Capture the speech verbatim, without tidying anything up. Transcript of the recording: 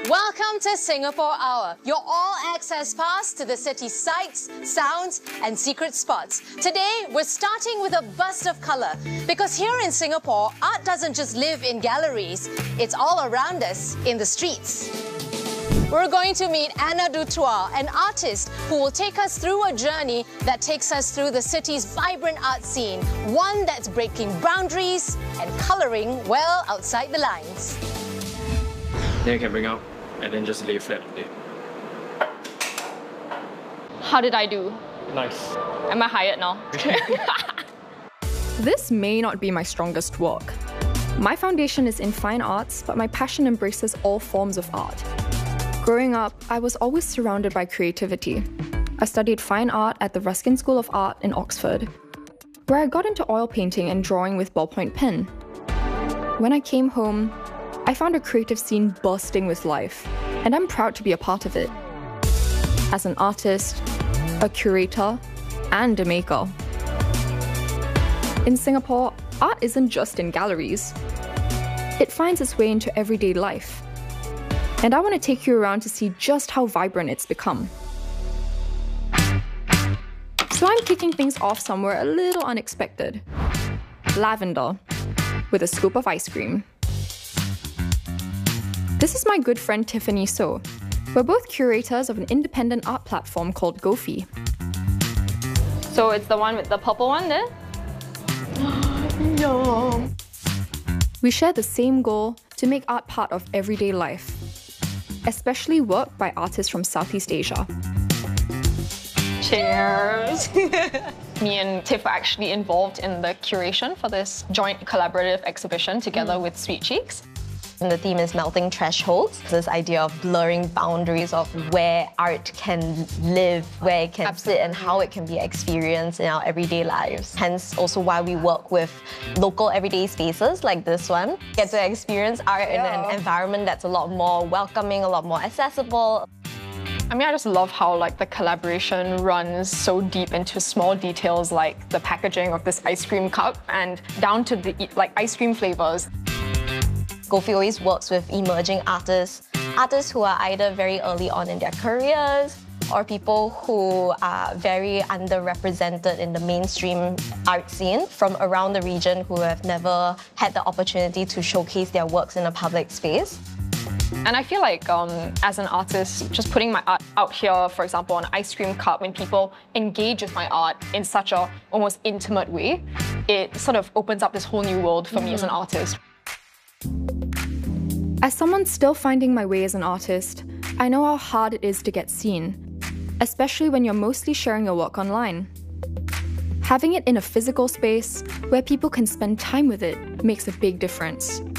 Welcome to Singapore Hour, your all-access pass to the city's sights, sounds and secret spots. Today, we're starting with a burst of colour because here in Singapore, art doesn't just live in galleries, it's all around us in the streets. We're going to meet Anna Dutoit, an artist who will take us through a journey that takes us through the city's vibrant art scene, one that's breaking boundaries and colouring well outside the lines. Then you can bring out and then just lay flat there. How did I do? Nice. Am I hired now? This may not be my strongest work. My foundation is in fine arts, but my passion embraces all forms of art. Growing up, I was always surrounded by creativity. I studied fine art at the Ruskin School of Art in Oxford, where I got into oil painting and drawing with ballpoint pen. When I came home, I found a creative scene bursting with life, and I'm proud to be a part of it. As an artist, a curator, and a maker. In Singapore, art isn't just in galleries. It finds its way into everyday life. And I want to take you around to see just how vibrant it's become. So I'm kicking things off somewhere a little unexpected. Lavender, with a scoop of ice cream. This is my good friend Tiffany So. We're both curators of an independent art platform called Gofi. So it's the one with the purple one there? Yum. We share the same goal to make art part of everyday life, especially work by artists from Southeast Asia. Cheers! Me and Tiff were actually involved in the curation for this joint collaborative exhibition together mm. with Sweet Cheeks. And the theme is melting thresholds. This idea of blurring boundaries of where art can live, where it can Absolutely. sit and how it can be experienced in our everyday lives. Hence also why we work with local everyday spaces like this one. Get to experience art yeah. in an environment that's a lot more welcoming, a lot more accessible. I mean, I just love how like the collaboration runs so deep into small details like the packaging of this ice cream cup and down to the like ice cream flavors. Gofi always works with emerging artists, artists who are either very early on in their careers or people who are very underrepresented in the mainstream art scene from around the region who have never had the opportunity to showcase their works in a public space. And I feel like um, as an artist, just putting my art out here, for example, on an ice cream cup, when people engage with my art in such a almost intimate way, it sort of opens up this whole new world for mm-hmm. me as an artist. As someone still finding my way as an artist, I know how hard it is to get seen, especially when you're mostly sharing your work online. Having it in a physical space where people can spend time with it makes a big difference.